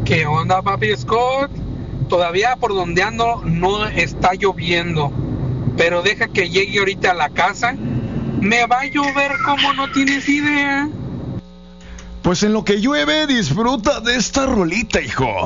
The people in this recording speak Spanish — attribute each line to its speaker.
Speaker 1: ¿Qué onda, papi Scott? Todavía por donde ando no está lloviendo, pero deja que llegue ahorita a la casa. Me va a llover como no tienes idea.
Speaker 2: Pues en lo que llueve, disfruta de esta rolita, hijo.